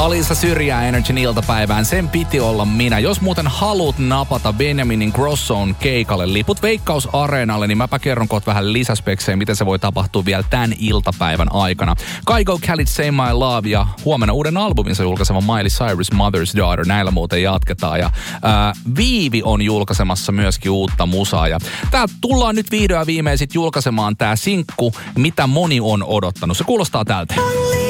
Alisa Syrjää Energyn iltapäivään. Sen piti olla minä. Jos muuten haluat napata Benjaminin Grosson keikalle liput Veikkaus-areenalle, niin mäpä kerron kohta vähän lisäspeksejä, miten se voi tapahtua vielä tämän iltapäivän aikana. Kygo, Khalid, Say My Love ja huomenna uuden albuminsa julkaisema Miley Cyrus, Mother's Daughter. Näillä muuten jatketaan. Ja Viivi on julkaisemassa myöskin uutta musaa. Ja tää tullaan nyt vihdoin ja viimein sit julkaisemaan tää sinkku, mitä moni on odottanut. Se kuulostaa tältä.